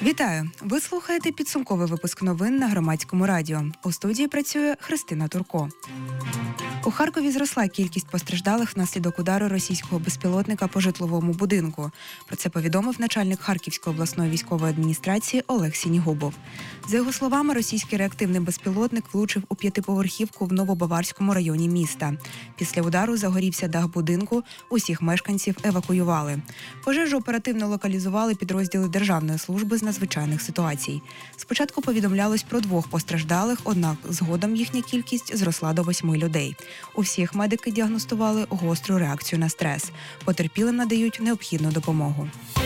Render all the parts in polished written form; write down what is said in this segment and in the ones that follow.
Вітаю! Ви слухаєте підсумковий випуск новин на Громадському радіо. У студії працює Христина Турко. У Харкові зросла кількість постраждалих внаслідок удару російського безпілотника по житловому будинку. Про це повідомив начальник Харківської обласної військової адміністрації Олег Сінігубов. За його словами, російський реактивний безпілотник влучив у п'ятиповерхівку в Новобаварському районі міста. Після удару загорівся дах будинку, усіх мешканців евакуювали. Пожежу оперативно локалізували підрозділи Державної служби з надзвичайних ситуацій. Спочатку повідомлялось про 2 постраждалих, однак згодом їхня кількість зросла до 8 людей. У всіх медики діагностували гостру реакцію на стрес. Потерпілим надають необхідну допомогу.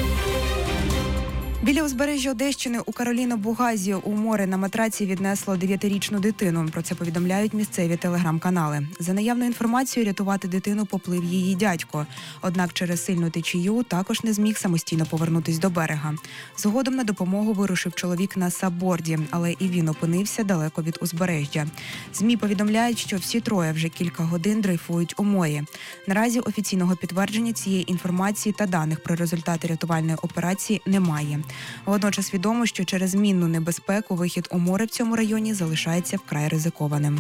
Біля узбережжя Одещини у Кароліно-Бугазі у море на матраці віднесло 9-річну дитину. Про це повідомляють місцеві телеграм-канали. За наявною інформацією, рятувати дитину поплив її дядько. Однак через сильну течію також не зміг самостійно повернутись до берега. Згодом на допомогу вирушив чоловік на сабборді, але і він опинився далеко від узбережжя. ЗМІ повідомляють, що всі троє вже кілька годин дрейфують у морі. Наразі офіційного підтвердження цієї інформації та даних про результати рятувальної операції немає. Водночас відомо, що через мінну небезпеку вихід у море в цьому районі залишається вкрай ризикованим.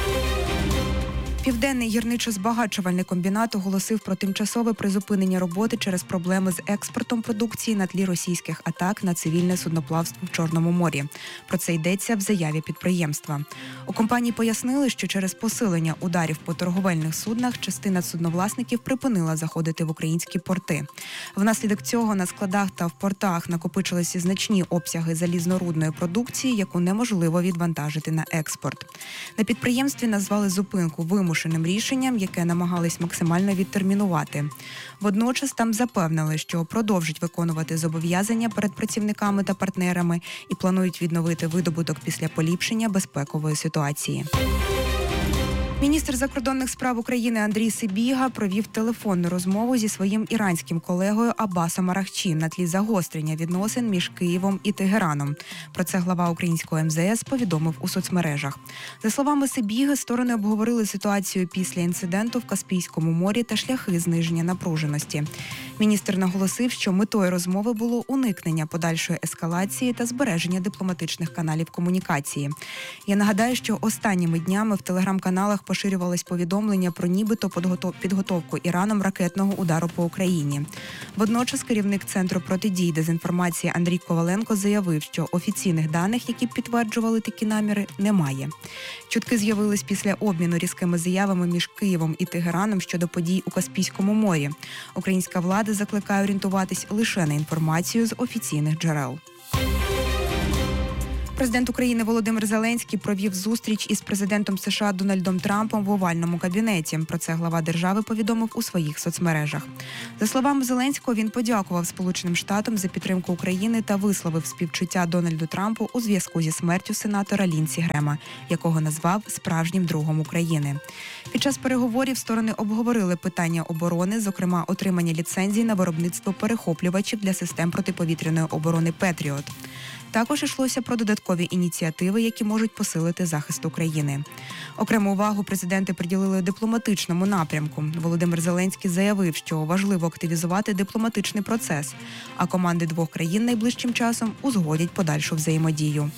Південний гірничо-збагачувальний комбінат оголосив про тимчасове призупинення роботи через проблеми з експортом продукції на тлі російських атак на цивільне судноплавство в Чорному морі. Про це йдеться в заяві підприємства. У компанії пояснили, що через посилення ударів по торговельних суднах частина судновласників припинила заходити в українські порти. Внаслідок цього на складах та в портах накопичилися значні обсяги залізнорудної продукції, яку неможливо відвантажити на експорт. На підприємстві назвали зупинку вимушеним рішенням, яке намагались максимально відтермінувати. Водночас там запевнили, що продовжать виконувати зобов'язання перед працівниками та партнерами і планують відновити видобуток після поліпшення безпекової ситуації. Міністр закордонних справ України Андрій Сибіга провів телефонну розмову зі своїм іранським колегою Аббасом Арахчі на тлі загострення відносин між Києвом і Тегераном. Про це глава українського МЗС повідомив у соцмережах. За словами Сибіги, сторони обговорили ситуацію після інциденту в Каспійському морі та шляхи зниження напруженості. Міністр наголосив, що метою розмови було уникнення подальшої ескалації та збереження дипломатичних каналів комунікації. Я нагадаю, що останніми днями в телеграм-каналах поширювались повідомлення про нібито підготовку Іраном ракетного удару по Україні. Водночас керівник Центру протидії дезінформації Андрій Коваленко заявив, що офіційних даних, які б підтверджували такі наміри, немає. Чутки з'явились після обміну різкими заявами між Києвом і Тегераном щодо подій у Каспійському морі. Українська влада закликає орієнтуватись лише на інформацію з офіційних джерел. Президент України Володимир Зеленський провів зустріч із президентом США Дональдом Трампом в овальному кабінеті. Про це глава держави повідомив у своїх соцмережах. За словами Зеленського, він подякував Сполученим Штатам за підтримку України та висловив співчуття Дональду Трампу у зв'язку зі смертю сенатора Лінсі Грема, якого назвав справжнім другом України. Під час переговорів сторони обговорили питання оборони, зокрема отримання ліцензій на виробництво перехоплювачів для систем протиповітряної оборони «Петріот». Також йшлося про додаткові ініціативи, які можуть посилити захист України. Окрему увагу президенти приділили дипломатичному напрямку. Володимир Зеленський заявив, що важливо активізувати дипломатичний процес, а команди двох країн найближчим часом узгодять подальшу взаємодію.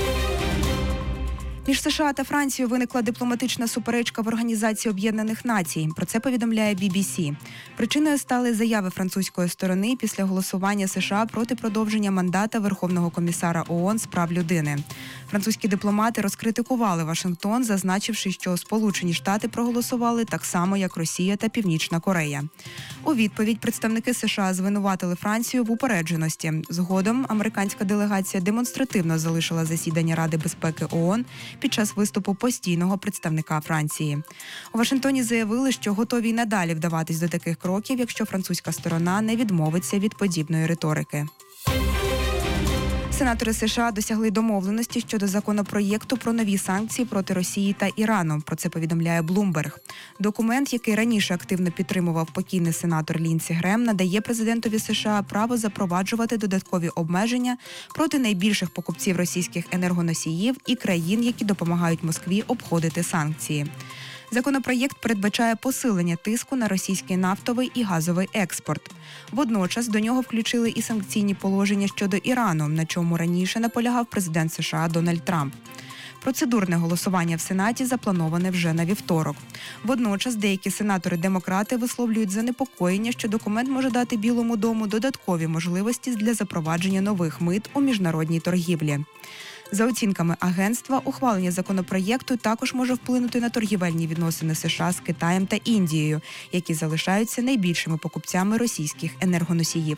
Між США та Францією виникла дипломатична суперечка в Організації Об'єднаних Націй. Про це повідомляє BBC. Причиною стали заяви французької сторони після голосування США проти продовження мандата Верховного комісара ООН з прав людини. Французькі дипломати розкритикували Вашингтон, зазначивши, що Сполучені Штати проголосували так само, як Росія та Північна Корея. У відповідь представники США звинуватили Францію в упередженості. Згодом американська делегація демонстративно залишила засідання Ради безпеки ООН під час виступу постійного представника Франції. У Вашингтоні заявили, що готові й надалі вдаватись до таких кроків, якщо французька сторона не відмовиться від подібної риторики. Сенатори США досягли домовленості щодо законопроєкту про нові санкції проти Росії та Ірану. Про це повідомляє Bloomberg. Документ, який раніше активно підтримував покійний сенатор Лінсі Грем, надає президентові США право запроваджувати додаткові обмеження проти найбільших покупців російських енергоносіїв і країн, які допомагають Москві обходити санкції. Законопроєкт передбачає посилення тиску на російський нафтовий і газовий експорт. Водночас до нього включили і санкційні положення щодо Ірану, на чому раніше наполягав президент США Дональд Трамп. Процедурне голосування в Сенаті заплановане вже на вівторок. Водночас деякі сенатори-демократи висловлюють занепокоєння, що документ може дати Білому дому додаткові можливості для запровадження нових мит у міжнародній торгівлі. За оцінками агентства, ухвалення законопроєкту також може вплинути на торгівельні відносини США з Китаєм та Індією, які залишаються найбільшими покупцями російських енергоносіїв.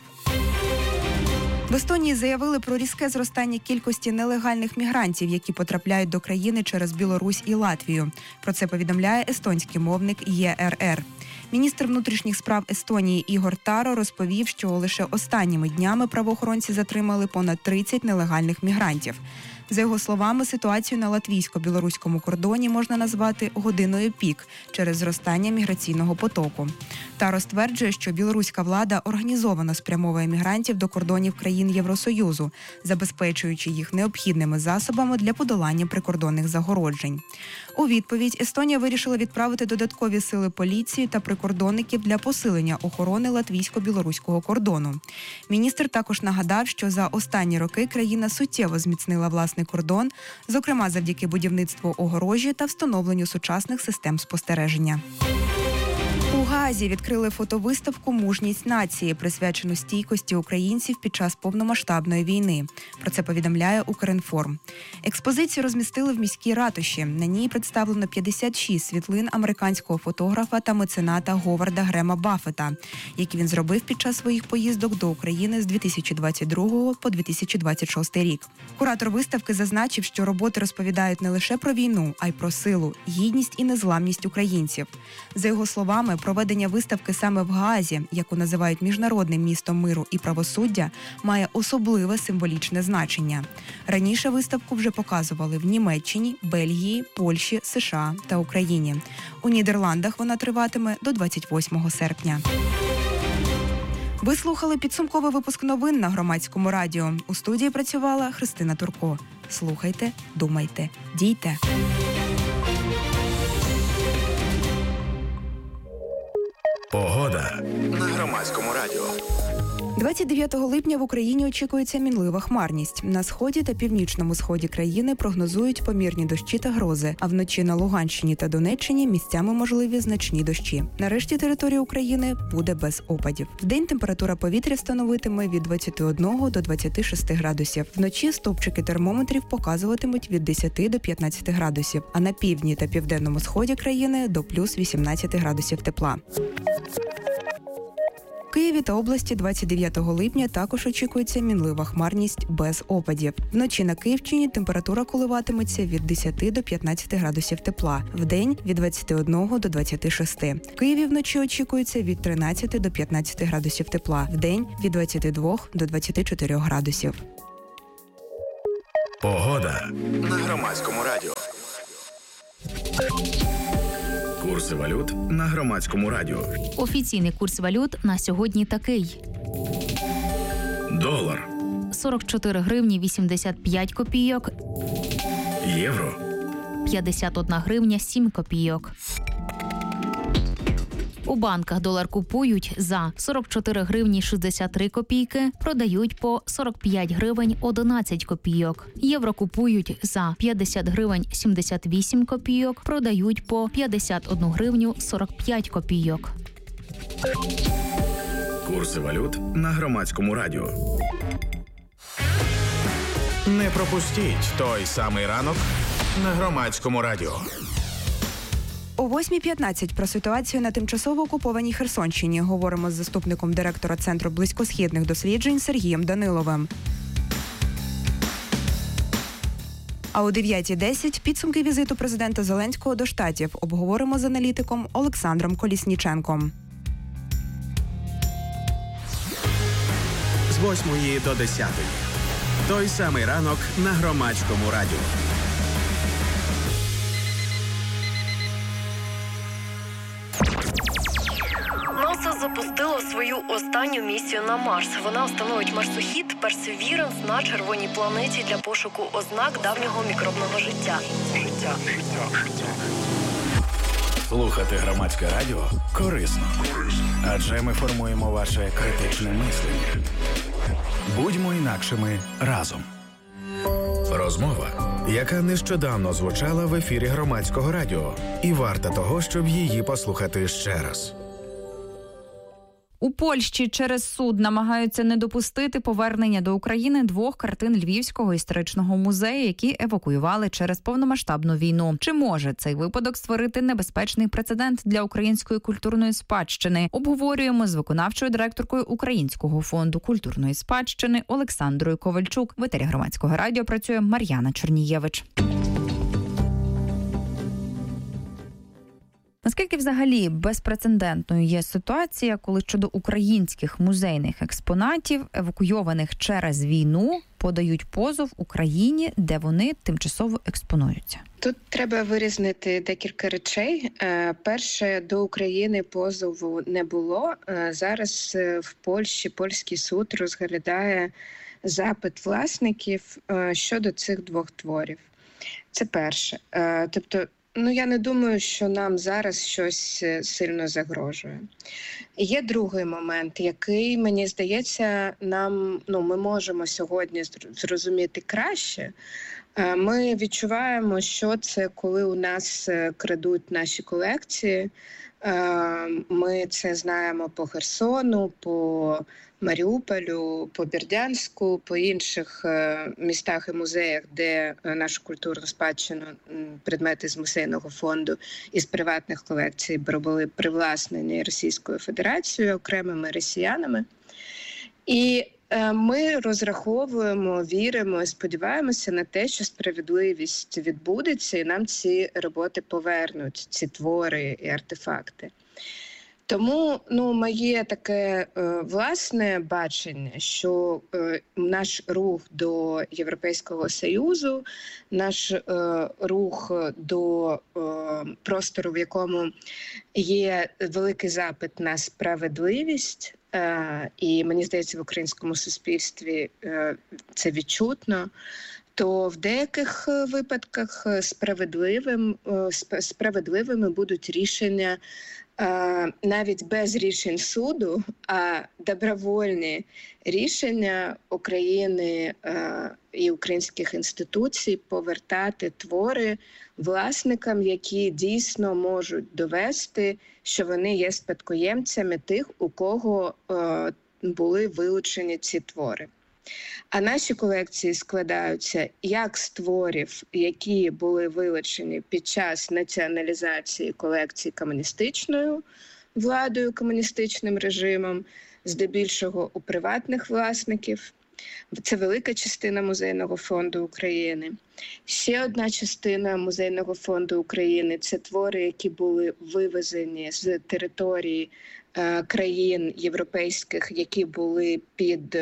В Естонії заявили про різке зростання кількості нелегальних мігрантів, які потрапляють до країни через Білорусь і Латвію. Про це повідомляє естонський мовник ЄРР. Міністр внутрішніх справ Естонії Ігор Таро розповів, що лише останніми днями правоохоронці затримали понад 30 нелегальних мігрантів. За його словами, ситуацію на латвійсько-білоруському кордоні можна назвати годиною пік через зростання міграційного потоку. Таро стверджує, що білоруська влада організовано спрямовує мігрантів до кордонів країн Євросоюзу, забезпечуючи їх необхідними засобами для подолання прикордонних загороджень. У відповідь Естонія вирішила відправити додаткові сили поліції та прикордонників для посилення охорони латвійсько-білоруського кордону. Міністр також нагадав, що за останні роки країна суттєво зміцнила власний кордон, зокрема завдяки будівництву огорожі та встановленню сучасних систем спостереження. У Гаазі відкрили фотовиставку «Мужність нації», присвячену стійкості українців під час повномасштабної війни. Про це повідомляє Укрінформ. Експозицію розмістили в міській ратуші. На ній представлено 56 світлин американського фотографа та мецената Говарда Грема Баффета, які він зробив під час своїх поїздок до України з 2022 по 2026 рік. Куратор виставки зазначив, що роботи розповідають не лише про війну, а й про силу, гідність і незламність українців. За його словами, проведення виставки саме в Гаазі, яку називають міжнародним містом миру і правосуддя, має особливе символічне значення. Раніше виставку вже показували в Німеччині, Бельгії, Польщі, США та Україні. У Нідерландах вона триватиме до 28 серпня. Ви слухали підсумковий випуск новин на Громадському радіо. У студії працювала Христина Турко. Слухайте, думайте, дійте. Погода на Громадському радіо. 29 липня в Україні очікується мінлива хмарність. На сході та північному сході країни прогнозують помірні дощі та грози, а вночі на Луганщині та Донеччині місцями можливі значні дощі. На решті території України буде без опадів. Вдень температура повітря становитиме від 21 до 26 градусів. Вночі стовпчики термометрів показуватимуть від 10 до 15 градусів, а на півдні та південному сході країни до плюс 18 градусів тепла. В Києві та області 29 липня також очікується мінлива хмарність без опадів. Вночі на Київщині температура коливатиметься від 10 до 15 градусів тепла, вдень – від 21 до 26. В Києві вночі очікується від 13 до 15 градусів тепла, вдень – від 22 до 24 градусів. Погода на Громадському радіо. Курси валют на Громадському радіо. Офіційний курс валют на сьогодні такий. Долар. 44 гривні 85 копійок. Євро. 51 гривня 7 копійок. У банках долар купують за 44 гривні 63 копійки, продають по 45 гривень 11 копійок. Євро купують за 50 гривень 78 копійок, продають по 51 гривню 45 копійок. Курси валют на Громадському радіо. Не пропустіть той самий ранок на Громадському радіо. О 8:15 про ситуацію на тимчасово окупованій Херсонщині говоримо з заступником директора Центру близькосхідних досліджень Сергієм Даниловим. А о 9:10 підсумки візиту президента Зеленського до Штатів обговоримо з аналітиком Олександром Колісніченком. З 8 до 10. Той самий ранок на Громадському радіо. НАСА запустило свою останню місію на Марс. Вона встановить марсохід Perseverance на червоній планеті для пошуку ознак давнього мікробного життя. Слухати громадське радіо корисно. Адже ми формуємо ваше критичне мислення. Будьмо інакшими разом. Розмова, яка нещодавно звучала в ефірі громадського радіо, і варта того, щоб її послухати ще раз. У Польщі через суд намагаються не допустити повернення до України 2 картин Львівського історичного музею, які евакуювали через повномасштабну війну. Чи може цей випадок створити небезпечний прецедент для української культурної спадщини? Обговорюємо з виконавчою директоркою Українського фонду культурної спадщини Олександрою Ковальчук. В етері громадського радіо працює Мар'яна Чорнієвич. Наскільки взагалі безпрецедентною є ситуація, коли щодо українських музейних експонатів, евакуйованих через війну, подають позов Україні, де вони тимчасово експонуються? Тут треба вирізнити декілька речей. Перше, до України позову не було. Зараз в Польщі польський суд розглядає запит власників щодо цих 2 творів. Це перше. Тобто, я не думаю, що нам зараз щось сильно загрожує. Є другий момент, який, мені здається, ми можемо сьогодні зрозуміти краще. Ми відчуваємо, що це, коли у нас крадуть наші колекції. Ми це знаємо по Херсону, по Маріуполю, по Бердянську, по інших містах і музеях, де нашу культурну спадщину, предмети з музейного фонду і з приватних колекцій були привласнені Російською Федерацією, окремими росіянами. І ми розраховуємо, віримо і сподіваємося на те, що справедливість відбудеться і нам ці роботи повернуть, ці твори і артефакти. Тому моє таке власне бачення, що наш рух до Європейського Союзу, наш рух до простору, в якому є великий запит на справедливість, і мені здається, в українському суспільстві це відчутно, то в деяких випадках справедливими будуть рішення навіть без рішень суду, а добровольні рішення України і українських інституцій повертати твори власникам, які дійсно можуть довести, що вони є спадкоємцями тих, у кого були вилучені ці твори. А наші колекції складаються як з творів, які були вилучені під час націоналізації колекцій комуністичною владою, комуністичним режимом, здебільшого у приватних власників. Це велика частина Музейного фонду України. Ще одна частина Музейного фонду України – це твори, які були вивезені з території країн європейських, які були під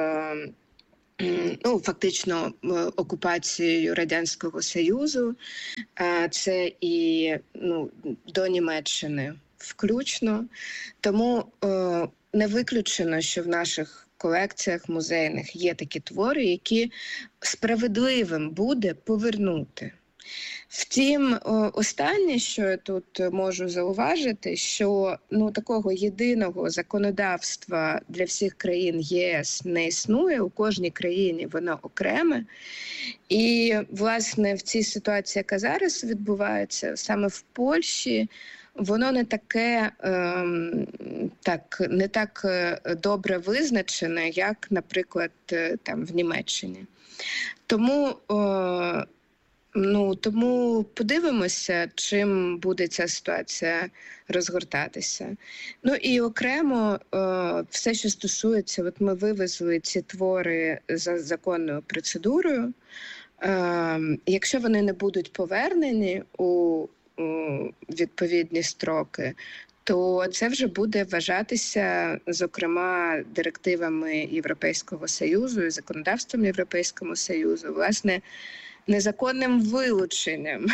фактично окупацією Радянського Союзу. Це і до Німеччини включно. Тому не виключено, що в наших колекціях музейних є такі твори, які справедливим буде повернути. Втім, останнє, що я тут можу зауважити, що такого єдиного законодавства для всіх країн ЄС не існує, у кожній країні воно окреме. І, власне, в цій ситуації, яка зараз відбувається, саме в Польщі, воно не так добре визначене, як, наприклад, там в Німеччині. Тому подивимося, чим буде ця ситуація розгортатися. І окремо все, що стосується, ми вивезли ці твори за законною процедурою. Якщо вони не будуть повернені у відповідні строки, то це вже буде вважатися, зокрема, директивами Європейського Союзу і законодавством Європейського Союзу, власне, незаконним вилученням.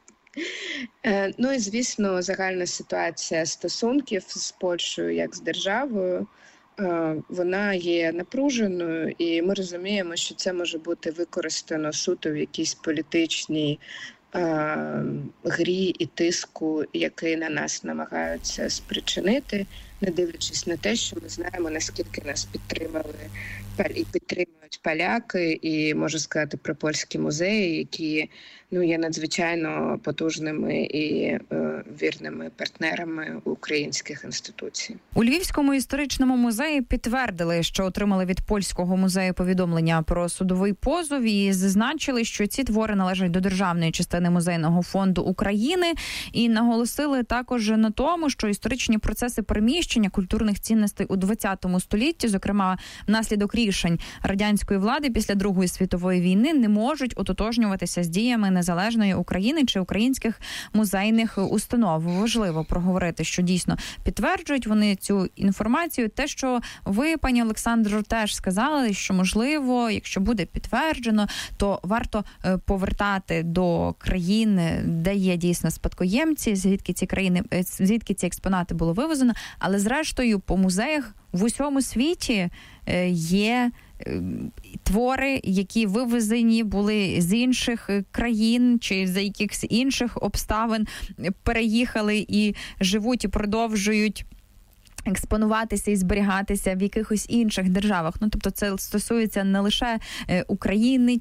І, звісно, загальна ситуація стосунків з Польщею як з державою, вона є напруженою, і ми розуміємо, що це може бути використано суто в якійсь політичній грі і тиску, який на нас намагаються спричинити, не дивлячись на те, що ми знаємо, наскільки нас підтримали і підтримують поляки, і можу сказати про польські музеї, які є надзвичайно потужними і вірними партнерами українських інституцій. У Львівському історичному музеї підтвердили, що отримали від польського музею повідомлення про судовий позов і зазначили, що ці твори належать до державної частини музейного фонду України, і наголосили також на тому, що історичні процеси переміщення культурних цінностей у ХХ столітті, зокрема внаслідок рішень радянської влади після Другої світової війни, не можуть ототожнюватися з діями незалежної України чи українських музейних установ. Важливо проговорити, що дійсно підтверджують вони цю інформацію. Те, що ви, пані Олександро, теж сказали, що можливо, якщо буде підтверджено, то варто повертати до країн, де є дійсно спадкоємці, звідки ці експонати було вивезено, але зрештою по музеях в усьому світі є твори, які вивезені були з інших країн чи за якихось інших обставин, переїхали і живуть і продовжують експонуватися і зберігатися в якихось інших державах. Тобто це стосується не лише України,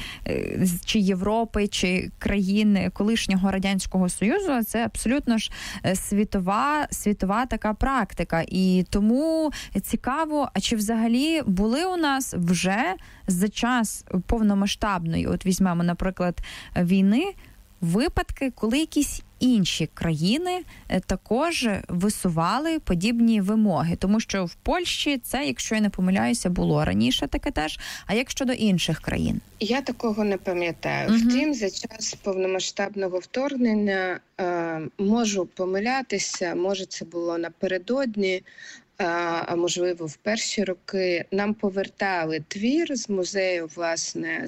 чи Європи, чи країн колишнього Радянського Союзу, а це абсолютно ж світова така практика. І тому цікаво, а чи взагалі були у нас вже за час повномасштабної, от візьмемо, наприклад, війни, випадки, коли якісь інші країни також висували подібні вимоги. Тому що в Польщі це, якщо я не помиляюся, було раніше таке теж. А як щодо інших країн? Я такого не пам'ятаю. Втім, за час повномасштабного вторгнення можу помилятися, може це було напередодні, а можливо в перші роки, нам повертали твір з музею, власне,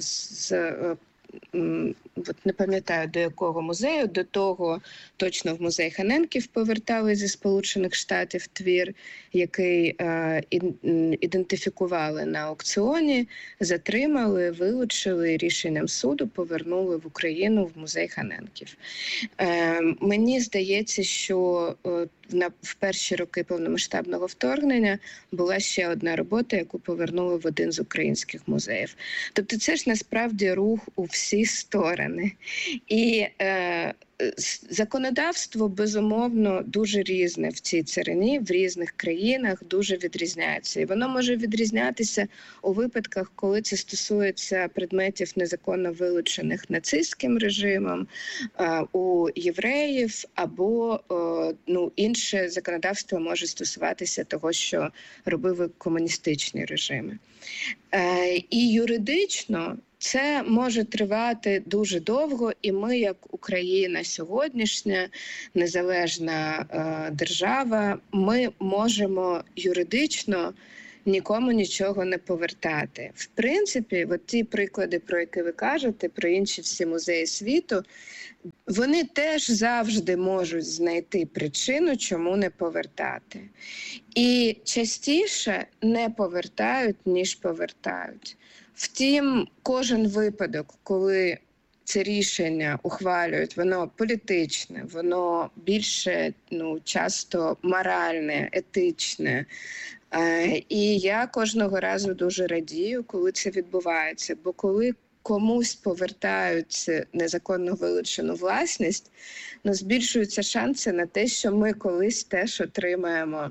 не пам'ятаю до якого музею, до того точно в музей Ханенків повертали зі Сполучених Штатів твір, який ідентифікували на аукціоні, затримали, вилучили, рішенням суду повернули в Україну в музей Ханенків. Мені здається, що в перші роки повномасштабного вторгнення була ще одна робота, яку повернули в один з українських музеїв. Тобто це ж насправді рух у всі сторони. І законодавство, безумовно, дуже різне в цій царині, в різних країнах дуже відрізняється. І воно може відрізнятися у випадках, коли це стосується предметів, незаконно вилучених нацистським режимом, у євреїв, або інше законодавство може стосуватися того, що робили комуністичні режими. І юридично це може тривати дуже довго, і ми, як Україна сьогоднішня, незалежна держава, ми можемо юридично нікому нічого не повертати. В принципі, от ті приклади, про які ви кажете, про інші всі музеї світу, вони теж завжди можуть знайти причину, чому не повертати. І частіше не повертають, ніж повертають. Втім, кожен випадок, коли це рішення ухвалюють, воно політичне, воно більше, часто моральне, етичне. І я кожного разу дуже радію, коли це відбувається, бо коли комусь повертають незаконно вилучену власність, збільшуються шанси на те, що ми колись теж отримаємо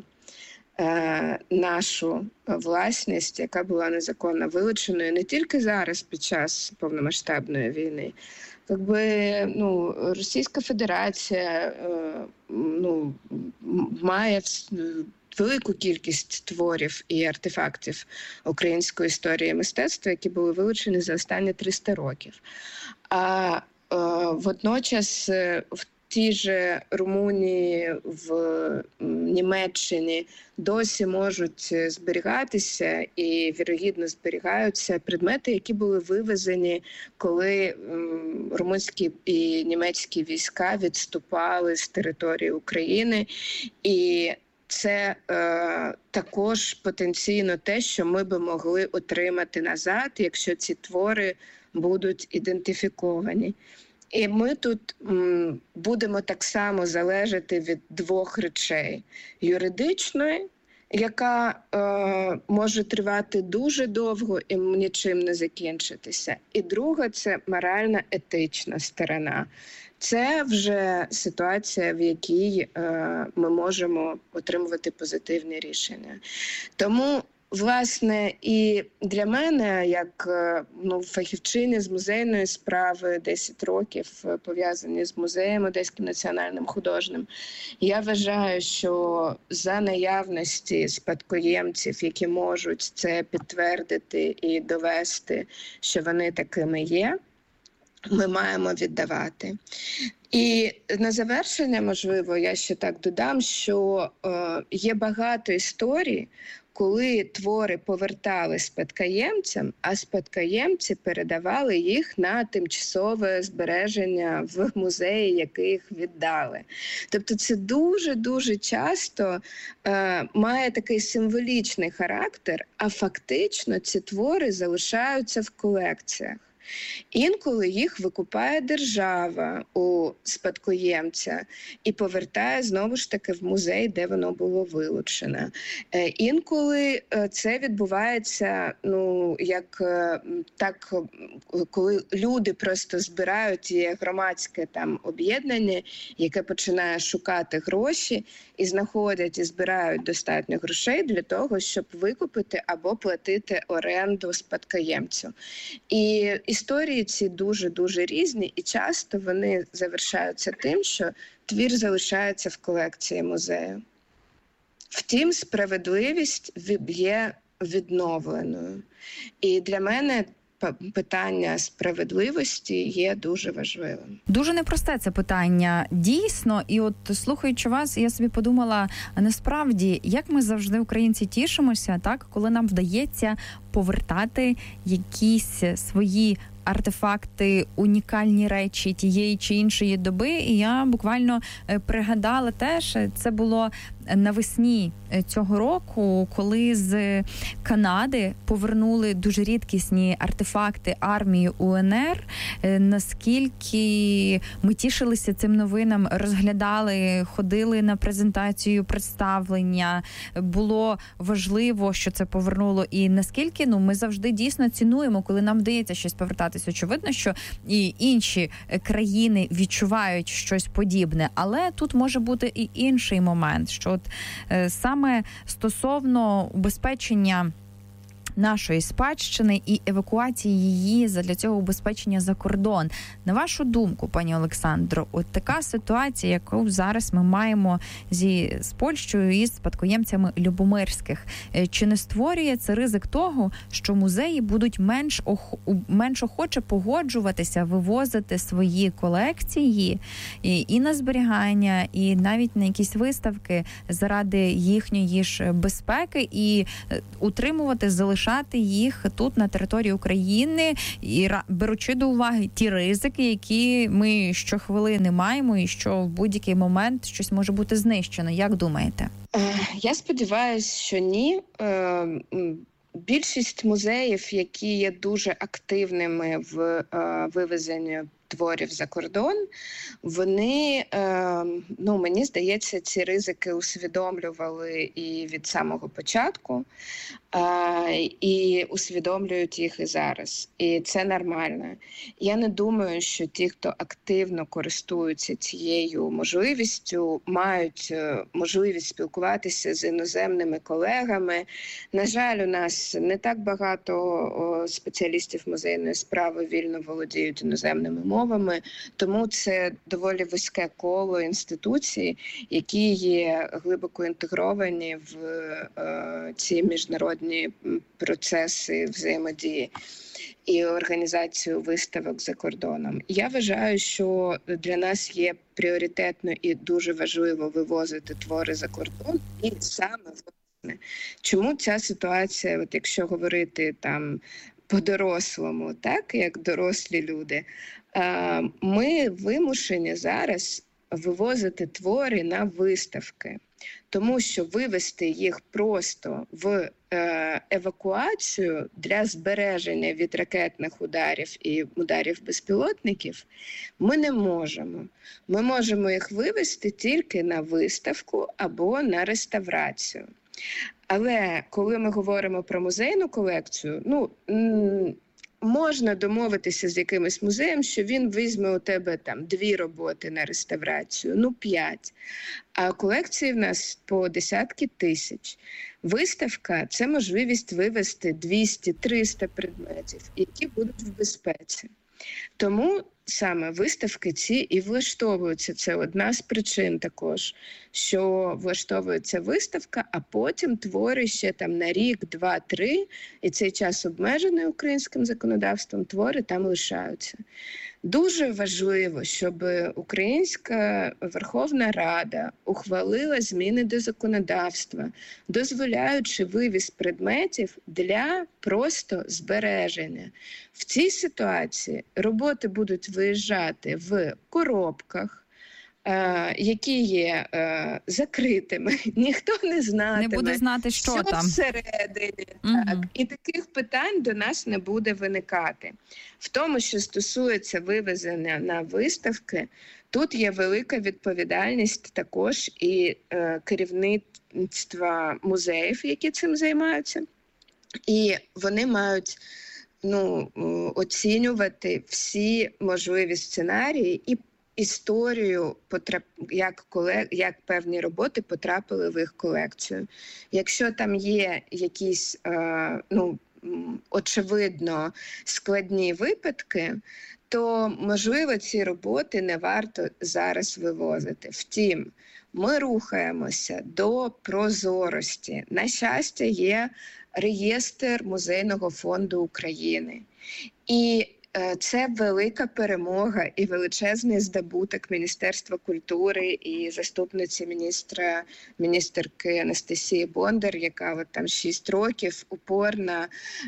нашу власність, яка була незаконно вилученою не тільки зараз під час повномасштабної війни. Російська Федерація має велику кількість творів і артефактів української історії і мистецтва, які були вилучені за останні 300 років. А водночас в тій же Румунії, в Німеччині досі можуть зберігатися і, вірогідно, зберігаються предмети, які були вивезені, коли румунські і німецькі війська відступали з території України. І це також потенційно те, що ми би могли отримати назад, якщо ці твори будуть ідентифіковані. І ми тут будемо так само залежати від двох речей: юридичної, яка може тривати дуже довго і нічим не закінчитися. І друга – це морально-етична сторона. Це вже ситуація, в якій ми можемо отримувати позитивні рішення. Тому, власне, і для мене, як фахівчині з музейної справи, 10 років пов'язані з музеєм Одеським національним художнім, я вважаю, що за наявності спадкоємців, які можуть це підтвердити і довести, що вони такими є, ми маємо віддавати. І на завершення, можливо, я ще так додам, що є багато історій, коли твори повертали спадкоємцям, а спадкоємці передавали їх на тимчасове збереження в музеї, яких віддали. Тобто це дуже-дуже часто має такий символічний характер, а фактично ці твори залишаються в колекціях. Інколи їх викупає держава у спадкоємця і повертає знову ж таки в музей, де воно було вилучено. Інколи це відбувається, коли люди просто збирають, є громадське там об'єднання, яке починає шукати гроші і знаходять і збирають достатньо грошей для того, щоб викупити або платити оренду спадкоємцю. І історії ці дуже-дуже різні, і часто вони завершаються тим, що твір залишається в колекції музею. Втім, справедливість є відновленою. І для мене питання справедливості є дуже важливим. Дуже непросте це питання, дійсно. І от слухаючи вас, я собі подумала, насправді, як ми завжди, українці, тішимося, так, коли нам вдається повертати якісь свої артефакти, унікальні речі тієї чи іншої доби. І я буквально пригадала теж, це було навесні цього року, коли з Канади повернули дуже рідкісні артефакти армії УНР. Наскільки ми тішилися цим новинам, розглядали, ходили на презентацію, представлення. Було важливо, що це повернуло. І наскільки ми завжди дійсно цінуємо, коли нам вдається щось повертатись. Очевидно, що і інші країни відчувають щось подібне. Але тут може бути і інший момент, що от саме стосовно убезпечення нашої спадщини і евакуації її задля цього убезпечення за кордон. На вашу думку, пані Олександро, от така ситуація, яку зараз ми маємо з Польщею і з спадкоємцями Любомирських, чи не створює це ризик того, що музеї будуть менш охоче погоджуватися, вивозити свої колекції і на зберігання, і навіть на якісь виставки заради їхньої ж безпеки і утримувати, залишати їх тут на території України, і беручи до уваги ті ризики, які ми щохвилини маємо, і що в будь-який момент щось може бути знищено. Як думаєте? Я сподіваюся, що ні. Більшість музеїв, які є дуже активними в вивезенні творів за кордон, вони, мені здається, ці ризики усвідомлювали і від самого початку, і усвідомлюють їх і зараз. І це нормально. Я не думаю, що ті, хто активно користуються цією можливістю, мають можливість спілкуватися з іноземними колегами. На жаль, у нас не так багато спеціалістів музейної справи вільно володіють іноземними мовами, тому це доволі вузьке коло інституцій, які є глибоко інтегровані в ці міжнародні процеси взаємодії і організацію виставок за кордоном. Я вважаю, що для нас є пріоритетно і дуже важливо вивозити твори за кордон, і саме власне. Чому ця ситуація, от якщо говорити там по-дорослому, так, як дорослі люди, ми вимушені зараз вивозити твори на виставки, тому що вивезти їх просто в евакуацію для збереження від ракетних ударів і ударів безпілотників ми не можемо. Ми можемо їх вивезти тільки на виставку або на реставрацію. Але коли ми говоримо про музейну колекцію, можна домовитися з якимось музеєм, що він візьме у тебе там 2 роботи на реставрацію, 5. А колекції в нас по десятки тисяч. Виставка – це можливість вивезти 200-300 предметів, які будуть в безпеці. Тому саме виставки ці і влаштовуються. Це одна з причин також, що влаштовується виставка, а потім твори ще там на рік, 2-3, і цей час обмежений українським законодавством, твори там лишаються. Дуже важливо, щоб Українська Верховна Рада ухвалила зміни до законодавства, дозволяючи вивіз предметів для просто збереження. В цій ситуації роботи будуть виїжджати в коробках, які є закритими, ніхто не знатиме. Не буде знати, що там. Всередині. Так. І таких питань до нас не буде виникати. В тому, що стосується вивезення на виставки, тут є велика відповідальність також і керівництва музеїв, які цим займаються. І вони мають оцінювати всі можливі сценарії і історію, як певні роботи потрапили в їх колекцію. Якщо там є якісь, очевидно, складні випадки, то, можливо, ці роботи не варто зараз вивозити. Втім, ми рухаємося до прозорості. На щастя, є реєстр Музейного фонду України. І це велика перемога і величезний здобуток Міністерства культури і заступниці міністерки Анастасії Бондар, яка там 6 років упорно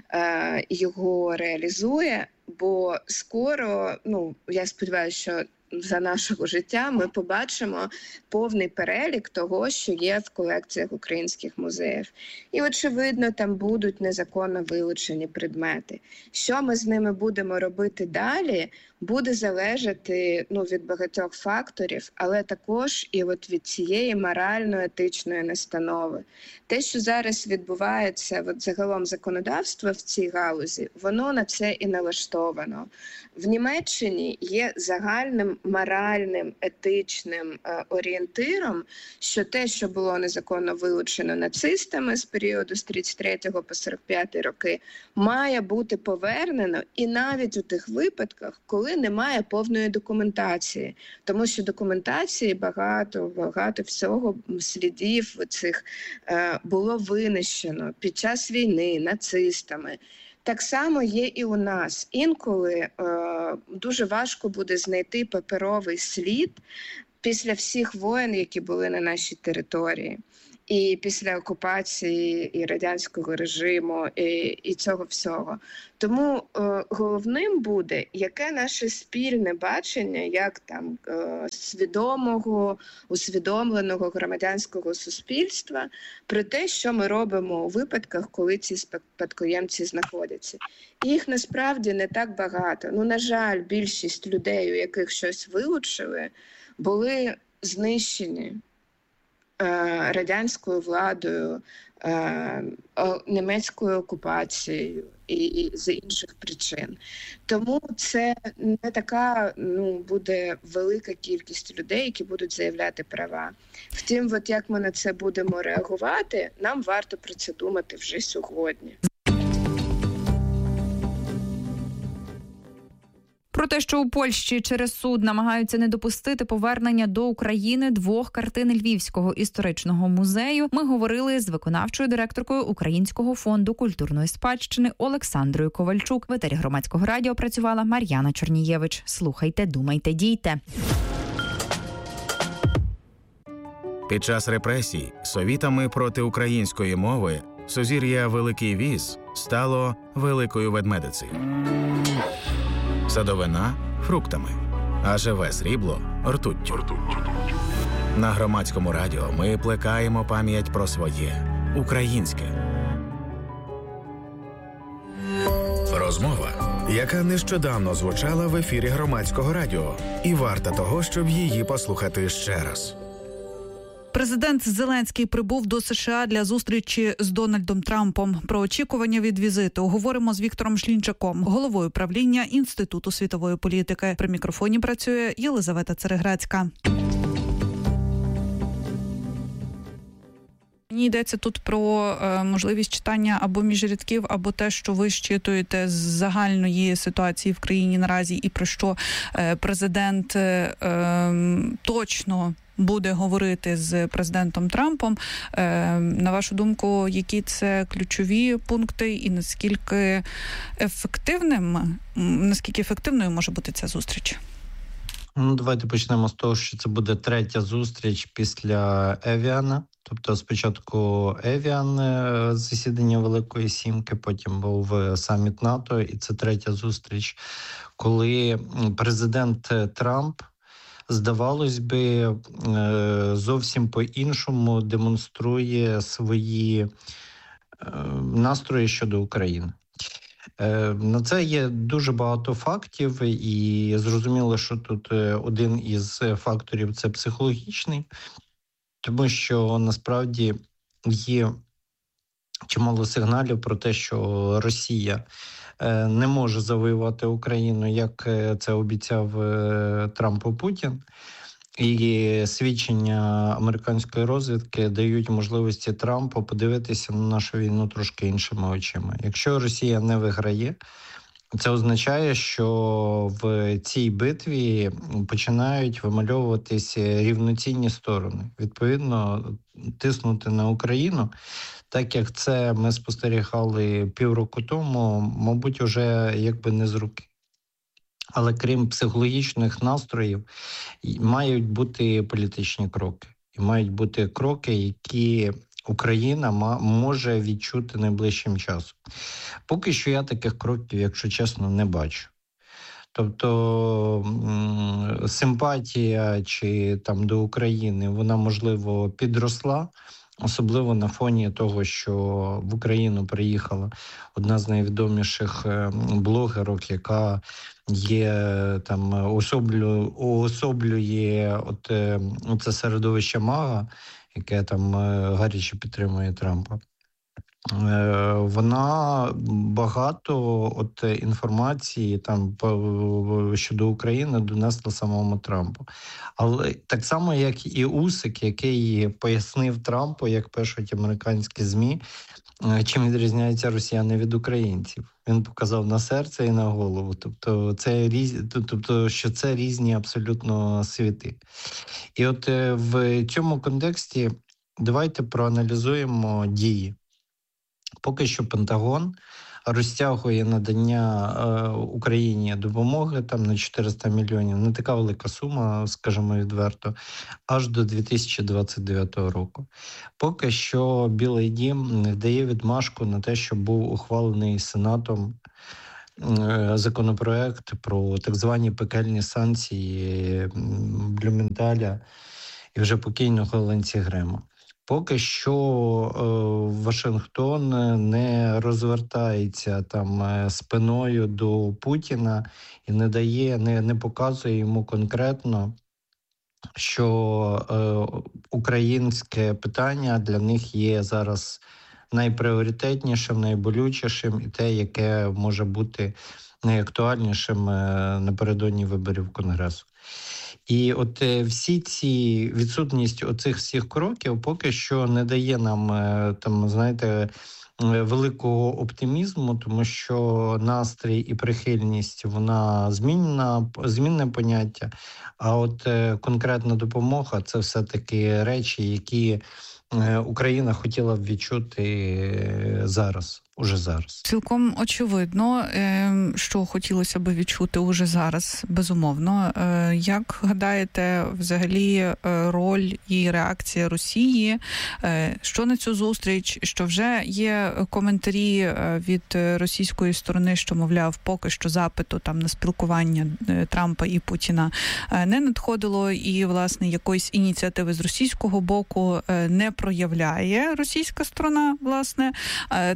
його реалізує. Бо скоро, я сподіваюся, що за нашого життя ми побачимо повний перелік того, що є в колекціях українських музеїв. І, очевидно, там будуть незаконно вилучені предмети. Що ми з ними будемо робити далі, буде залежати від багатьох факторів, але також і від цієї морально-етичної настанови. Те, що зараз відбувається загалом законодавство в цій галузі, воно на це і налаштовано. В Німеччині є загальним моральним, етичним орієнтиром, що те, що було незаконно вилучено нацистами з періоду з 33 по 45 роки, має бути повернено і навіть у тих випадках, коли немає повної документації. Тому що документації багато всього, слідів цих було винищено під час війни нацистами. Так само є і у нас. Інколи дуже важко буде знайти паперовий слід після всіх воєн, які були на нашій території. І після окупації, і радянського режиму, і цього всього. Тому головним буде, яке наше спільне бачення, як там свідомого, усвідомленого громадянського суспільства про те, що ми робимо у випадках, коли ці спадкоємці знаходяться. І їх насправді не так багато. На жаль, більшість людей, у яких щось вилучили, були знищені радянською владою, німецькою окупацією і з інших причин. Тому це не така буде велика кількість людей, які будуть заявляти права. Втім, як ми на це будемо реагувати, нам варто про це думати вже сьогодні. Про те, що у Польщі через суд намагаються не допустити повернення до України 2 картин Львівського історичного музею, ми говорили з виконавчою директоркою Українського фонду культурної спадщини Олександрою Ковальчук. В етері Громадського радіо працювала Мар'яна Чорнієвич. Слухайте, думайте, дійте. Під час репресій совітами проти української мови сузір'я Великий Віз стало Великою Ведмедицею. Садовина – фруктами, а живе срібло – ртуттю. На Громадському радіо ми плекаємо пам'ять про своє – українське. Розмова, яка нещодавно звучала в ефірі Громадського радіо, і варта того, щоб її послухати ще раз. Президент Зеленський прибув до США для зустрічі з Дональдом Трампом. Про очікування від візиту говоримо з Віктором Шлінчаком, головою правління Інституту світової політики. При мікрофоні працює Єлизавета Цереграцька. Мені йдеться тут про можливість читання або між рядків, або те, що ви щитуєте з загальної ситуації в країні наразі, і про що президент точно буде говорити з президентом Трампом. На вашу думку, які це ключові пункти і наскільки ефективною може бути ця зустріч? Давайте почнемо з того, що це буде третя зустріч після Евіана. Тобто спочатку Евіан, засідання Великої Сімки, потім був саміт НАТО, і це третя зустріч, коли президент Трамп, здавалось би, зовсім по-іншому демонструє свої настрої щодо України. На це є дуже багато фактів, і зрозуміло, що тут один із факторів – це психологічний, тому що насправді є чимало сигналів про те, що Росія не може завоювати Україну, як це обіцяв Трампу Путін. І свідчення американської розвідки дають можливості Трампу подивитися на нашу війну трошки іншими очима. Якщо Росія не виграє, це означає, що в цій битві починають вимальовуватися рівноцінні сторони. Відповідно, тиснути на Україну, так як це ми спостерігали півроку тому, мабуть, уже якби не з руки. Але крім психологічних настроїв, мають бути політичні кроки. І мають бути кроки, які Україна може відчути найближчим часом. Поки що я таких кроків, якщо чесно, не бачу. Тобто симпатія чи там до України, вона, можливо, підросла, особливо на фоні того, що в Україну приїхала одна з найвідоміших блогерок, яка є там уособлює це середовище МАГА, яке там гаряче підтримує Трампа. Вона багато інформації там щодо України донесла самому Трампу. Але так само, як і Усик, який пояснив Трампу, як пишуть американські ЗМІ, чим відрізняються росіяни від українців. Він показав на серце і на голову. Тобто, що це різні абсолютно світи. І от в цьому контексті давайте проаналізуємо дії. Поки що Пентагон розтягує надання Україні допомоги там на 400 мільйонів, не така велика сума, скажімо відверто, аж до 2029 року. Поки що Білий дім не дає відмашку на те, щоб був ухвалений Сенатом законопроект про так звані пекельні санкції Блюменталя і вже покійного Ленсі Грема. Поки що Вашингтон не розвертається там спиною до Путіна і не показує йому конкретно, що українське питання для них є зараз найпріоритетнішим, найболючішим і те, яке може бути найактуальнішим напередодні виборів Конгресу. І от всі ці відсутність оцих всіх кроків поки що не дає нам там, знаєте, великого оптимізму, тому що настрій і прихильність, вона змінне поняття, а от конкретна допомога – це все-таки речі, які Україна хотіла б відчути уже зараз. Цілком очевидно, що хотілося б відчути уже зараз, безумовно. Як гадаєте, взагалі, роль і реакція Росії, що на цю зустріч, що вже є коментарі від російської сторони, що, мовляв, поки що запиту там на спілкування Трампа і Путіна не надходило, і, власне, якоїсь ініціативи з російського боку не проявляє російська сторона, власне. Це я зараз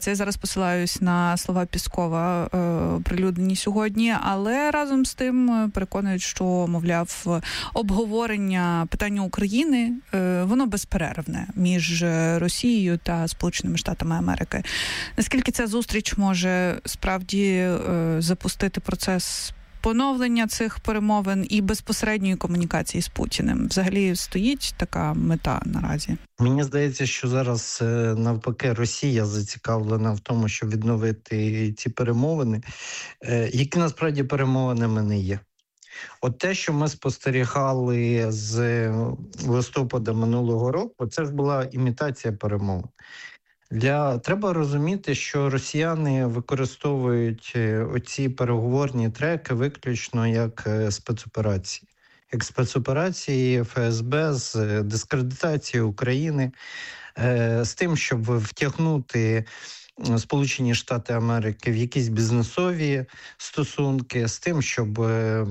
посилаюсь на слова Піскова, прилюднені сьогодні, але разом з тим переконують, що, мовляв, обговорення питання України, воно безперервне між Росією та Сполученими Штатами Америки. Наскільки ця зустріч може справді запустити процес поновлення цих перемовин і безпосередньої комунікації з Путіним? Взагалі стоїть така мета наразі? Мені здається, що зараз навпаки Росія зацікавлена в тому, щоб відновити ці перемовини, які насправді перемовинами не є. От те, що ми спостерігали з листопада минулого року, це ж була імітація перемовин. Треба розуміти, що росіяни використовують оці переговорні треки виключно як спецоперації. Як спецоперації ФСБ з дискредитації України, з тим, щоб втягнути Сполучені Штати Америки в якісь бізнесові стосунки, з тим, щоб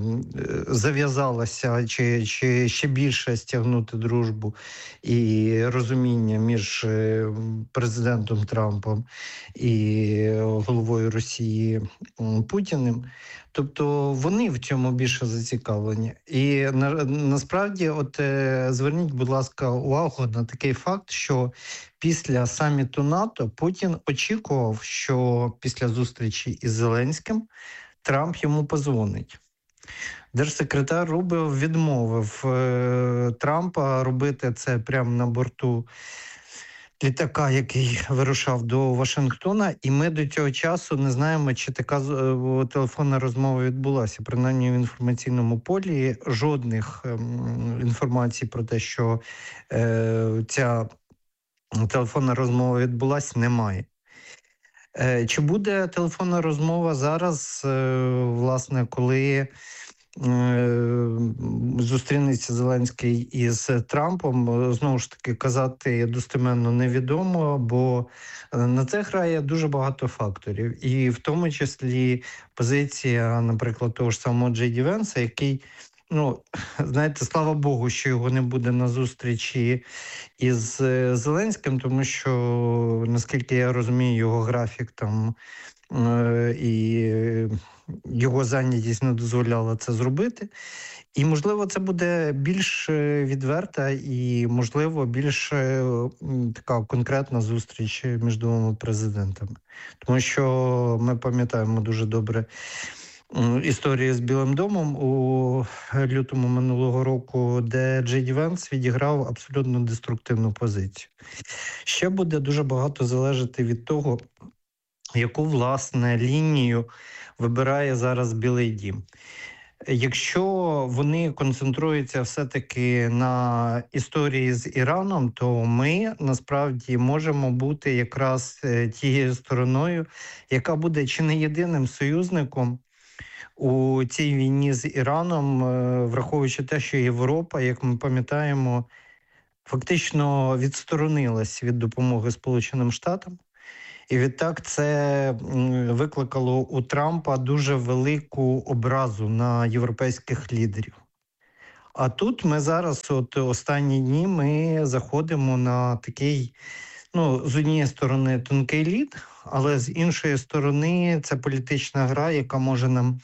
зав'язалася чи ще більше стягнути дружбу і розуміння між президентом Трампом і головою Росії Путіним. Тобто вони в цьому більше зацікавлені. І насправді, зверніть, будь ласка, увагу на такий факт, що після саміту НАТО Путін очікував, що після зустрічі із Зеленським Трамп йому позвонить. Держсекретар Рубіо відмовив Трампа робити це прямо на борту літака, який вирушав до Вашингтона, і ми до цього часу не знаємо, чи така телефонна розмова відбулася. Принаймні в інформаційному полі жодних інформацій про те, що ця телефонна розмова відбулася, немає. Чи буде телефонна розмова зараз, власне, коли зустрінеться Зеленський із Трампом, знову ж таки, казати достеменно невідомо, бо на це грає дуже багато факторів. І в тому числі позиція, наприклад, того ж самого Джей Ді Венса, який, знаєте, слава Богу, що його не буде на зустрічі із Зеленським, тому що, наскільки я розумію, його графік там і його зайнятість не дозволяла це зробити. І, можливо, це буде більш відверта і, можливо, більш така конкретна зустріч між двома президентами. Тому що ми пам'ятаємо дуже добре історію з Білим домом у лютому минулого року, де Джей Ді Венс відіграв абсолютно деструктивну позицію. Ще буде дуже багато залежати від того, яку, власне, лінію вибирає зараз Білий дім. Якщо вони концентруються все-таки на історії з Іраном, то ми, насправді, можемо бути якраз тією стороною, яка буде чи не єдиним союзником у цій війні з Іраном, враховуючи те, що Європа, як ми пам'ятаємо, фактично відсторонилась від допомоги Сполученим Штатам. І відтак це викликало у Трампа дуже велику образу на європейських лідерів. А тут ми зараз, останні дні, ми заходимо на такий, з однієї сторони тонкий лід, але з іншої сторони це політична гра, яка може нам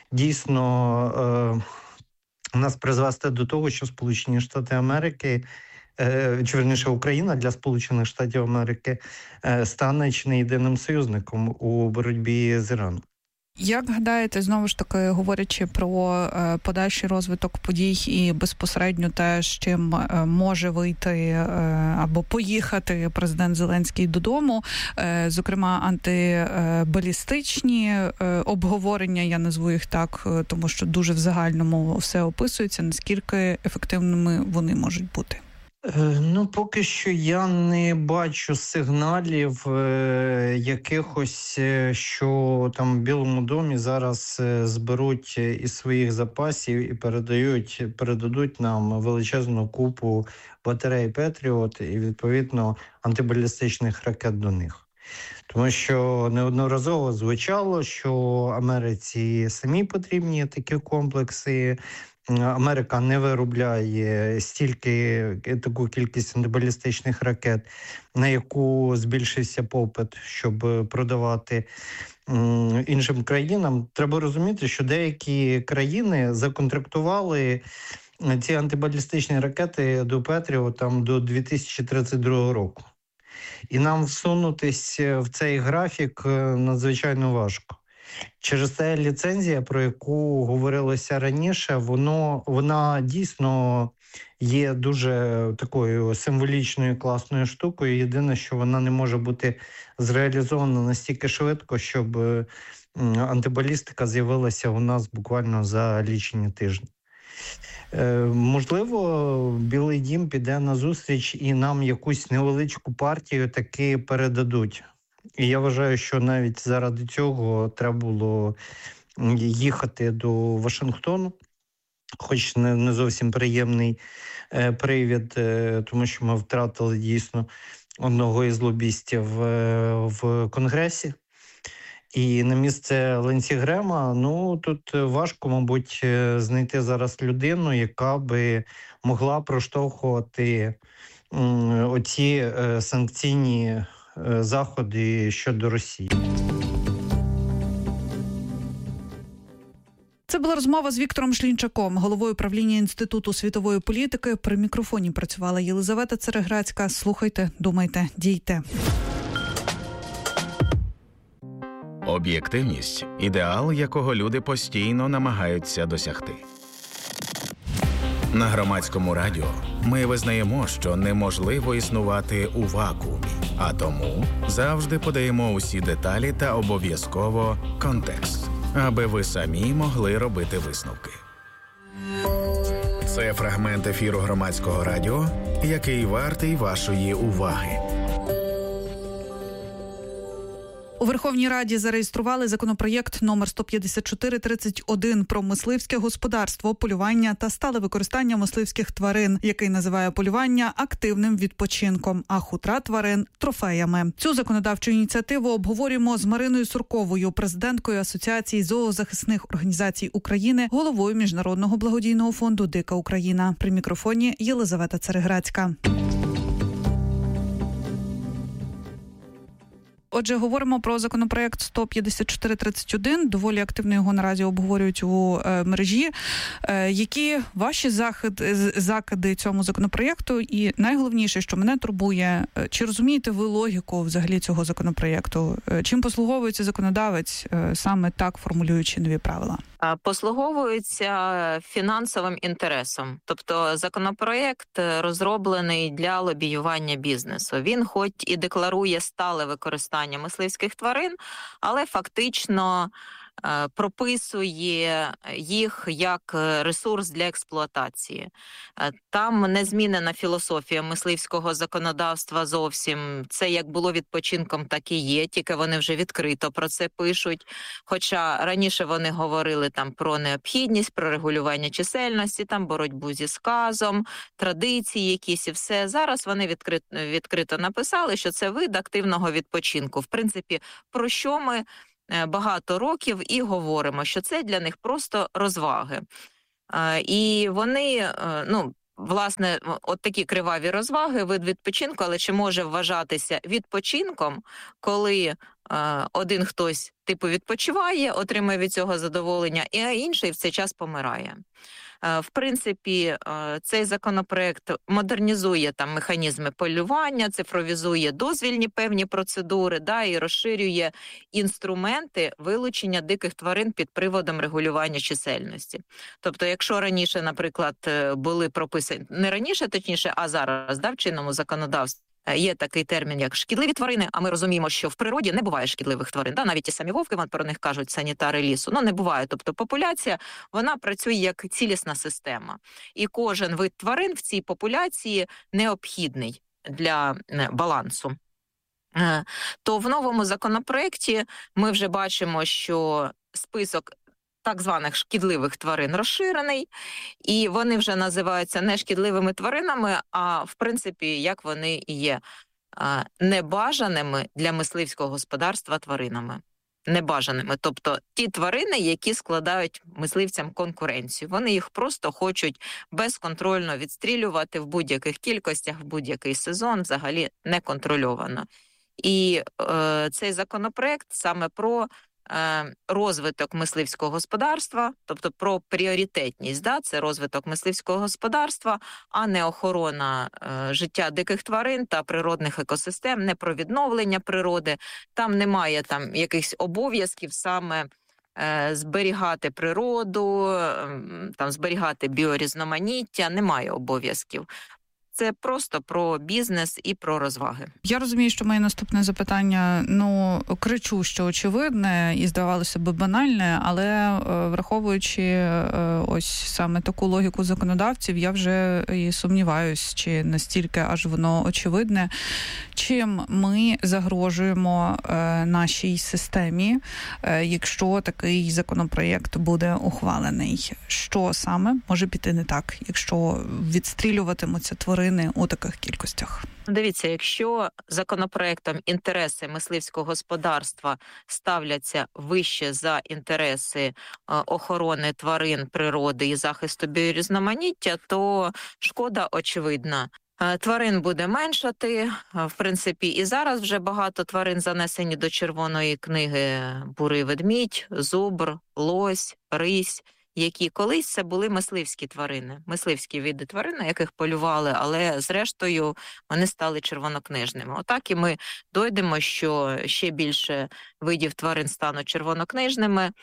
дійсно нас призвести до того, що Сполучені Штати Америки, чи верніше Україна для Сполучених Штатів Америки стане чи не єдиним союзником у боротьбі з Іраном. Як гадаєте, знову ж таки, говорячи про подальший розвиток подій і безпосередньо те, з чим може вийти або поїхати президент Зеленський додому, зокрема антибалістичні обговорення, я назву їх так, тому що дуже в загальному все описується, наскільки ефективними вони можуть бути? Поки що я не бачу сигналів якихось, що там в Білому домі зараз зберуть із своїх запасів і передадуть нам величезну купу батарей Петріот і, відповідно, антибалістичних ракет до них. Тому що неодноразово звучало, що Америці самі потрібні такі комплекси, Америка не виробляє таку кількість антибалістичних ракет, на яку збільшився попит, щоб продавати іншим країнам. Треба розуміти, що деякі країни законтрактували ці антибалістичні ракети до Петріо там до 2032 року. І нам всунутися в цей графік надзвичайно важко. Через це ліцензія, про яку говорилося раніше, вона дійсно є дуже такою символічною, класною штукою. Єдине, що вона не може бути зреалізована настільки швидко, щоб антибалістика з'явилася у нас буквально за лічені тижні. Можливо, Білий дім піде на зустріч і нам якусь невеличку партію таки передадуть. І я вважаю, що навіть заради цього треба було їхати до Вашингтону, хоч не зовсім приємний привід, тому що ми втратили дійсно одного із лобістів в Конгресі. І на місце Лінсі Грема, тут важко, мабуть, знайти зараз людину, яка би могла проштовхувати оці санкційні заходи щодо Росії. Це була розмова з Віктором Шлінчаком, головою правління Інституту світової політики. При мікрофоні працювала Єлизавета Цереграцька. Слухайте, думайте, дійте. Об'єктивність – ідеал, якого люди постійно намагаються досягти. На Громадському радіо ми визнаємо, що неможливо існувати у вакуумі, а тому завжди подаємо усі деталі та обов'язково контекст, аби ви самі могли робити висновки. Це фрагмент ефіру Громадського радіо, який вартий вашої уваги. У Верховній Раді зареєстрували законопроєкт номер 15431 про мисливське господарство, полювання та стале використання мисливських тварин, який називає полювання активним відпочинком, а хутра тварин – трофеями. Цю законодавчу ініціативу обговорюємо з Мариною Сурковою, президенткою Асоціації зоозахисних організацій України, головою Міжнародного благодійного фонду «Дика Україна». При мікрофоні Єлизавета Цереграцька. Отже, говоримо про законопроект 15431. Доволі активно його наразі обговорюють у мережі. Які ваші закиди цьому законопроекту? І найголовніше, що мене турбує, чи розумієте ви логіку взагалі цього законопроекту? Чим послуговується законодавець, саме так формулюючи нові правила? Послуговуються фінансовим інтересом. Тобто законопроєкт розроблений для лобіювання бізнесу. Він хоч і декларує стале використання мисливських тварин, але фактично прописує їх як ресурс для експлуатації. Там не змінена філософія мисливського законодавства зовсім. Це як було відпочинком, так і є, тільки вони вже відкрито про це пишуть. Хоча раніше вони говорили там про необхідність, про регулювання чисельності, там боротьбу зі сказом, традиції якісь і все. Зараз вони відкрито написали, що це вид активного відпочинку. В принципі, про що ми багато років і говоримо, що це для них просто розваги. І вони, власне, от такі криваві розваги, вид відпочинку, але чи може вважатися відпочинком, коли один хтось типу відпочиває, отримує від цього задоволення, а інший в цей час помирає. В принципі, цей законопроект модернізує там механізми полювання, цифровізує дозвільні певні процедури, і розширює інструменти вилучення диких тварин під приводом регулювання чисельності. Тобто, якщо раніше, наприклад, були прописані, не раніше, точніше, а зараз, в чинному законодавстві, є такий термін, як шкідливі тварини, а ми розуміємо, що в природі не буває шкідливих тварин. Навіть ті самі вовки, про них кажуть санітари лісу. Не буває. Тобто популяція, вона працює як цілісна система. І кожен вид тварин в цій популяції необхідний для балансу. То в новому законопроекті ми вже бачимо, що список так званих шкідливих тварин розширений, і вони вже називаються не шкідливими тваринами, а в принципі, як вони і є, небажаними для мисливського господарства тваринами. небажаними. Тобто ті тварини, які складають мисливцям конкуренцію. Вони їх просто хочуть безконтрольно відстрілювати в будь-яких кількостях, в будь-який сезон, взагалі неконтрольовано. І цей законопроект саме про розвиток мисливського господарства, тобто про пріоритетність, це розвиток мисливського господарства, а не охорона життя диких тварин та природних екосистем, не про відновлення природи. Там немає якихось обов'язків саме зберігати природу, зберігати біорізноманіття, немає обов'язків. Це просто про бізнес і про розваги. Я розумію, що моє наступне запитання, кричу, що очевидне і, здавалося б, банальне, але враховуючи ось саме таку логіку законодавців, я вже і сумніваюсь, чи настільки аж воно очевидне, чим ми загрожуємо нашій системі, якщо такий законопроєкт буде ухвалений. Що саме може піти не так, якщо відстрілюватимуться тварини у таких кількостях? Дивіться, якщо законопроектом інтереси мисливського господарства ставляться вище за інтереси охорони тварин, природи і захисту біорізноманіття, то шкода очевидна. Тварин буде меншати. В принципі, і зараз вже багато тварин занесені до Червоної книги: бурий ведмідь, зубр, лось, рись, які колись це були мисливські тварини, мисливські види тварин, на яких полювали, але зрештою вони стали червонокнижними. Отак і ми дойдемо, що ще більше видів тварин стануть червонокнижними.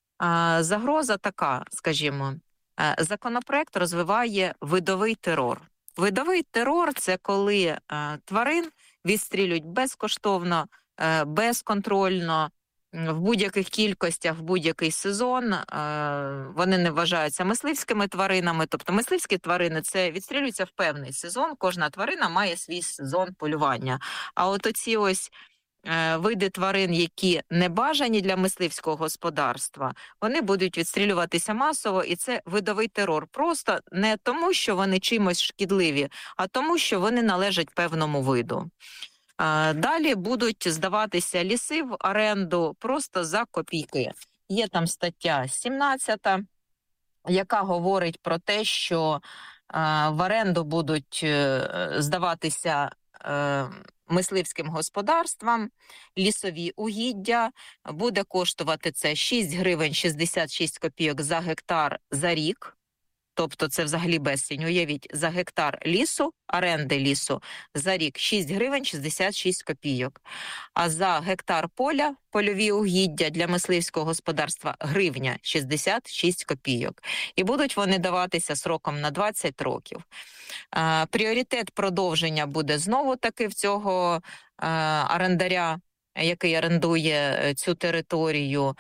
Загроза така, скажімо, законопроект розвиває видовий терор. Видовий терор – це коли тварин відстрілюють безкоштовно, безконтрольно, в будь-яких кількостях, в будь-який сезон. Вони не вважаються мисливськими тваринами. Тобто мисливські тварини – це відстрілюються в певний сезон. Кожна тварина має свій сезон полювання. А от оці ось види тварин, які не бажані для мисливського господарства, вони будуть відстрілюватися масово, і це видовий терор. Просто не тому, що вони чимось шкідливі, а тому, що вони належать певному виду. Далі будуть здаватися ліси в оренду просто за копійки. Є там стаття 17, яка говорить про те, що в оренду будуть здаватися мисливським господарствам лісові угіддя. Буде коштувати це 6 гривень 66 копійок за гектар за рік. Тобто це взагалі безцінь. Уявіть, за гектар лісу, оренди лісу, за рік 6 гривень 66 копійок. А за гектар поля, польові угіддя для мисливського господарства гривня 66 копійок. І будуть вони даватися сроком на 20 років. Пріоритет продовження буде знову-таки в цього орендаря, який орендує цю територію,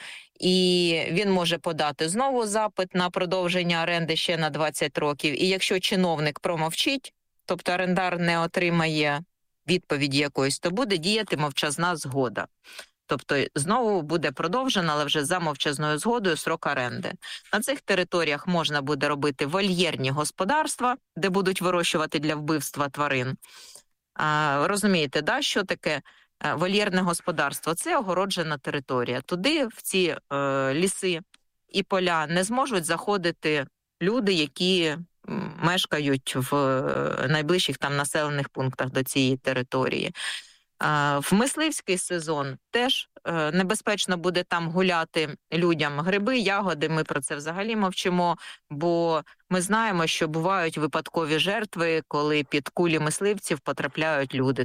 і він може подати знову запит на продовження оренди ще на 20 років. І якщо чиновник промовчить, тобто орендар не отримає відповіді якоїсь, то буде діяти мовчазна згода. Тобто знову буде продовжено, але вже за мовчазною згодою, срок оренди. На цих територіях можна буде робити вольєрні господарства, де будуть вирощувати для вбивства тварин. Розумієте, що таке вольєрне господарство? Це огороджена територія. Туди, в ці ліси і поля, не зможуть заходити люди, які мешкають в найближчих населених пунктах до цієї території. В мисливський сезон теж небезпечно буде там гуляти людям. Гриби, ягоди, ми про це взагалі мовчимо, бо ми знаємо, що бувають випадкові жертви, коли під кулі мисливців потрапляють люди.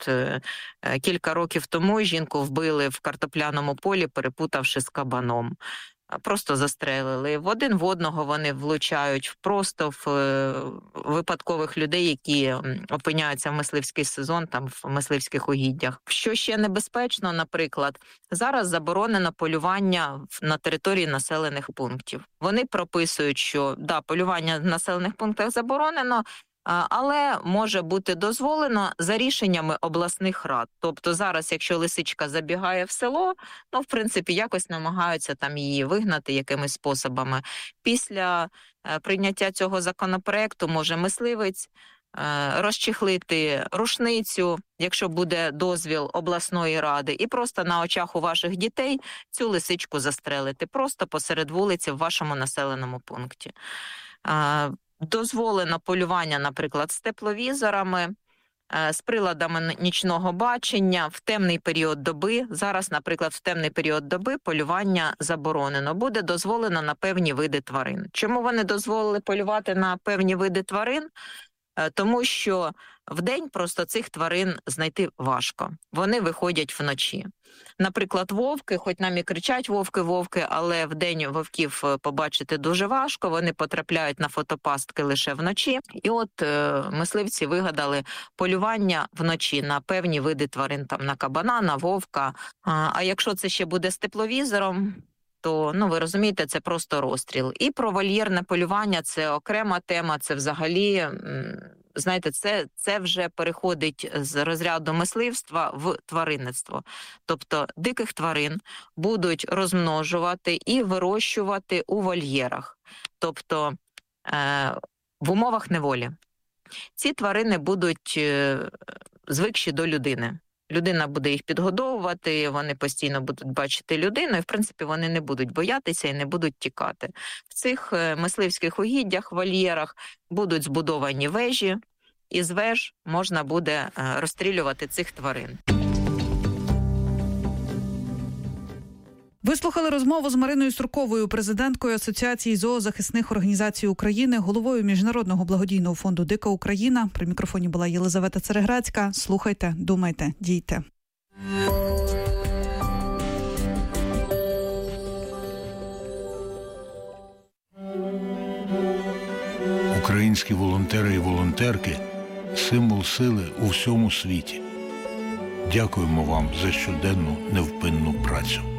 Кілька років тому жінку вбили в картопляному полі, перепутавши з кабаном. Просто застрелили. Один в одного вони влучають просто в випадкових людей, які опиняються в мисливський сезон, в мисливських угіддях. Що ще небезпечно, наприклад, зараз заборонено полювання на території населених пунктів. Вони прописують, що полювання в населених пунктах заборонено, але може бути дозволено за рішеннями обласних рад. Тобто зараз, якщо лисичка забігає в село, в принципі, якось намагаються її вигнати якимись способами. Після прийняття цього законопроекту може мисливець розчехлити рушницю, якщо буде дозвіл обласної ради, і просто на очах у ваших дітей цю лисичку застрелити, просто посеред вулиці в вашому населеному пункті. Дозволено полювання, наприклад, з тепловізорами, з приладами нічного бачення в темний період доби. Зараз, наприклад, в темний період доби полювання заборонено. Буде дозволено на певні види тварин. Чому вони дозволили полювати на певні види тварин? Тому що вдень просто цих тварин знайти важко. Вони виходять вночі. Наприклад, вовки, хоч нам і кричать вовки, але вдень вовків побачити дуже важко, вони потрапляють на фотопастки лише вночі. І от мисливці вигадали полювання вночі на певні види тварин, там на кабана, на вовка. А якщо це ще буде з тепловізором, то, ви розумієте, це просто розстріл. І про вольєрне полювання – це окрема тема, це взагалі, знаєте, це вже переходить з розряду мисливства в тваринництво. Тобто диких тварин будуть розмножувати і вирощувати у вольєрах, тобто в умовах неволі. Ці тварини будуть звикші до людини. Людина буде їх підгодовувати, вони постійно будуть бачити людину, і, в принципі, вони не будуть боятися і не будуть тікати. В цих мисливських угіддях, вольєрах будуть збудовані вежі, і з веж можна буде розстрілювати цих тварин. Ви слухали розмову з Мариною Сурковою, президенткою Асоціації зоозахисних організацій України, головою Міжнародного благодійного фонду «Дика Україна». При мікрофоні була Єлизавета Цереграцька. Слухайте, думайте, дійте. Українські волонтери і волонтерки – символ сили у всьому світі. Дякуємо вам за щоденну невпинну працю.